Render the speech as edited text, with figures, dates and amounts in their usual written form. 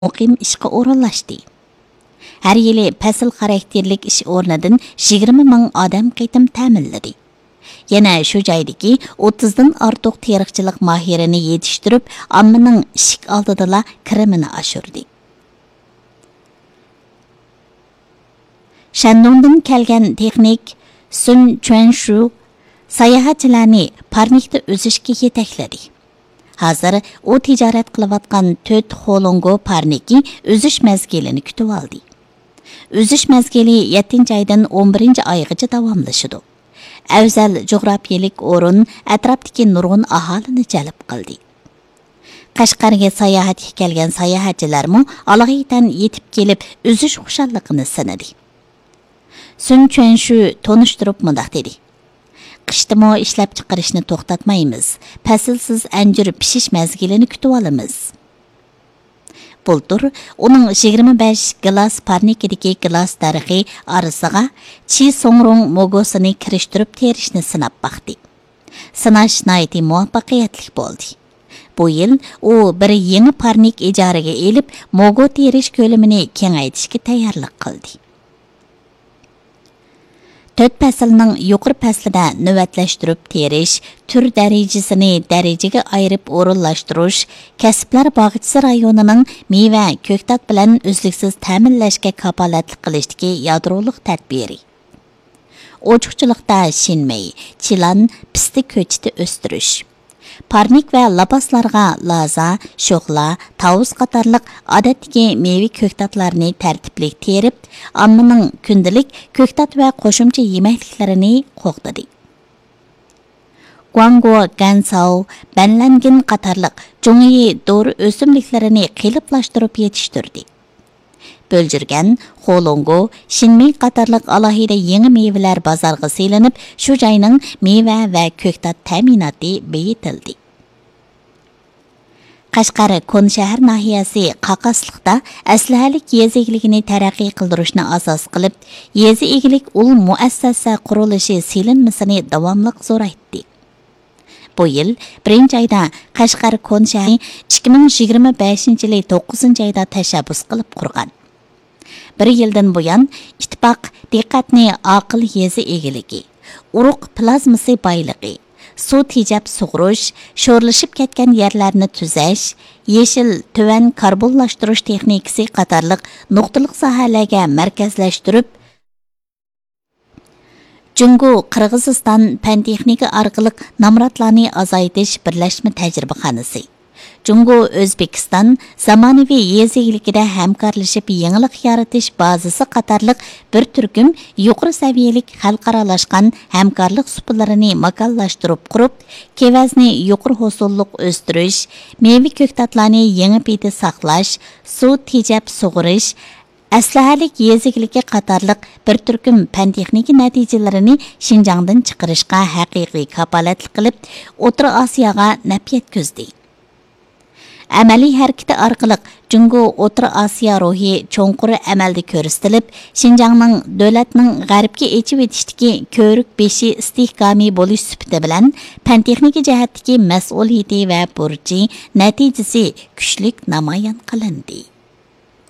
muqim ishga o'rinlashdi. Har yili fasl xarakterlik ish o'rnidan 20 ming odam qaytim ta'minladi. Yana shu joydagi 30 dan ortiq teriqchilik mahirini yetishtirib, ommaning ishik oldida kirimini oshirdi. Shandongdan kelgan texnik Sun Chuanshu sayohatchilarni parnikda o'zishga yetakladi. Hozir u tijorat qilayotgan 4 Holongo parniki o'zish mezgilini kutib oldi. O'zish mezgili 7-oydan 11-oygacha davomlashadi. Afzal jo'grafiyalik o'rin atrofdagi nurg'un aholini jalb qildi. Qashqarga sayohatga kelgan sayohatchilarmi alohida yetib kelib o'zish xushalligini sinadi. Sun Chuanshu tonishtirib mundaq dedi. Qishtimo ishlab chiqarishni to'xtatmaymiz. Faslsiz anjir pishish mezgilini kutib olamiz. Bultur uning 25 glas parnikidagi glas darixi orasiga Chi Songrong mogosini kirishtirib terishni sinab baxdi. Sinash nihoyat muvaffaqiyatli bo'ldi. Bu yil u bir yangi parnik ijaraga elib, mogo terish ko'lamini kengaytirishga tayyorlik qildi. 4 faslning yuqori faslida navbatlashtirib terish, tur darajasini darajaga ayirib o'rinlashtirish, kasblar bog'ichisi rayonining meva, ko'ktat bilan uzluksiz ta'minlashga kafolatlik qilishdagi yadroliq tadbiri. Ochiqchilikda shinmay, chilan, pisti ko'chiti o'stirish. Parnik va labaslarga laza, sho'xla, tavus qatorliq odatdagi meva ko'ktatlarni tartibli terib, ommaning kundalik ko'ktat va qo'shimcha yemakliklarini qo'g'didi. Guango, Gansao, Banlangin qatorliq jungiy dori o'simliklarini qiliplashtirib yetishtirdi. Böljürgen, Holongo, Shinming qatorliq alohida yangi mevalar bozorga selinib, shu joyning meva va ko'ktat ta'minoti beyitildi. Qashqar Kon shahar nahiyasi Qaqasliqda aslahalik yezi egiligini taraqqiy qildirishni asos qilib, yezi egilik ul muassasa qurilishi selinmasini davomli zo'raytdi. Bu yil 1-oyda Qashqar Kon shahri 2025-yil 9-oyda tashabbus qilib qurgan. Bir yildan buyon ittifoq diqqatni aql yezi egiligi, uruq plazmasi boyligi, suv tejab sug'urish, sho'rlashib ketgan yerlarni tuzash, yeshil tuvan karbonlashtirish texnikasi qatorliq nuqtaliq sohalarga markazlashtirib, Jungo Qirg'iziston fan texnika orqali namratlarni azaytish birlashma tajribaxonasi. Jungo O'zbekiston zamonaviy yezilikida hamkorlashib yangilik yaratish bazasi qatorliq bir turkum yuqori saviyalik xalqaralashgan hamkorlik suplarini makallashtirib qurib, kevazni yuqori hosulliq o'stirish, meva ko'ktatlarni yangi payda saqlash, suv tejab sug'urish, aslahalik yezikligi qatorliq bir turkum fan texnika natijalarini Xinjiangdan chiqarishga haqiqiy kafolatlik qilib, O'rta Osiyoga naf yetkazdi. Amaliy harakati orqali Jungo O'rta Osiyo ruhi cho'nqur amalda ko'rsatilib, Xinjiangning davlatning g'arbga echib etishdagi ko'rik beshi istehkomiy bo'lish sifati bilan fan texnika jihatdagi mas'uliyati va burchi natijasi kuchlik namoyon qilindi.